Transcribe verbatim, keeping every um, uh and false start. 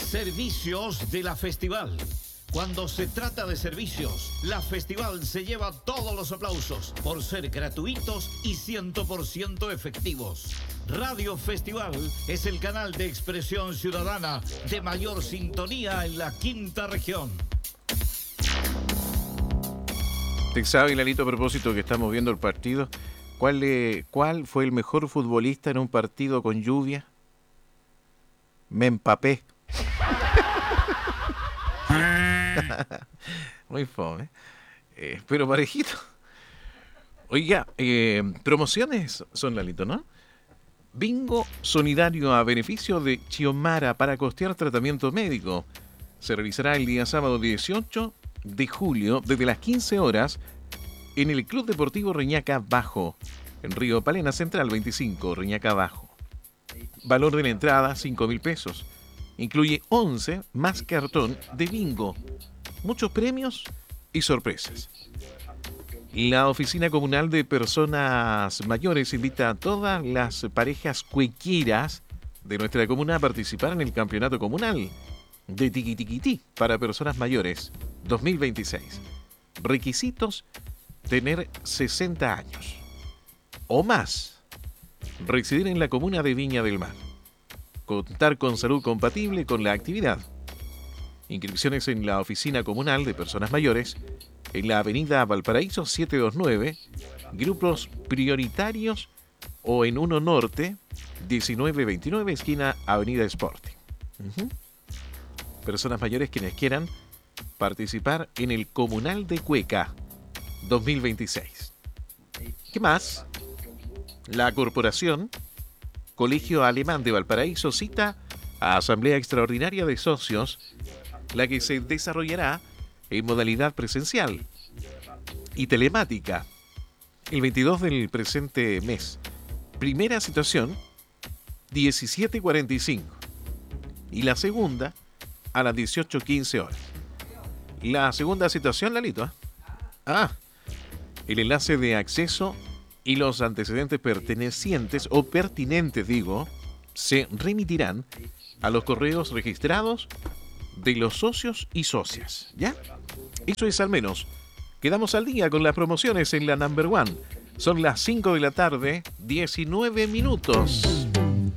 Servicios de la Festival. Cuando se trata de servicios, la Festival se lleva todos los aplausos por ser gratuitos y cien por ciento efectivos. Radio Festival es el canal de expresión ciudadana de mayor sintonía en la quinta región. ¿Te sabe, Lalito, a propósito que estamos viendo el partido, cuál, le, cuál fue el mejor futbolista en un partido con lluvia? Me empapé. Muy fome. Eh, pero parejito. Oiga, eh, promociones son, Lalito, ¿no? Bingo solidario a beneficio de Chiomara para costear tratamiento médico. Se realizará el día sábado dieciocho de julio desde las quince horas en el Club Deportivo Reñaca Bajo, en Río Palena Central veinticinco, Reñaca Bajo. Valor de la entrada, cinco mil pesos. Incluye once más cartón de bingo, muchos premios y sorpresas. La Oficina Comunal de Personas Mayores invita a todas las parejas cuequeras de nuestra comuna a participar en el Campeonato Comunal de Tiquitiquití para Personas Mayores dos mil veintiséis. Requisitos: tener sesenta años o más, residir en la comuna de Viña del Mar, contar con salud compatible con la actividad. Inscripciones en la Oficina Comunal de Personas Mayores, en la avenida Valparaíso setecientos veintinueve, grupos prioritarios, o en uno Norte, diecinueve veintinueve, esquina Avenida Sporting. Uh-huh. Personas mayores quienes quieran participar en el Comunal de Cueca dos mil veintiséis. ¿Qué más? La Corporación Colegio Alemán de Valparaíso cita a Asamblea Extraordinaria de Socios, la que se desarrollará en modalidad presencial y telemática el veintidós del presente mes. Primera situación, diecisiete cuarenta y cinco, y la segunda a las dieciocho quince horas. La segunda situación, Lalito, ¿eh? Ah, el enlace de acceso y los antecedentes pertenecientes o pertinentes, digo, se remitirán a los correos registrados de los socios y socias, ¿ya? Eso es al menos. Quedamos al día con las promociones en la Number One. Son las cinco de la tarde, diecinueve minutos.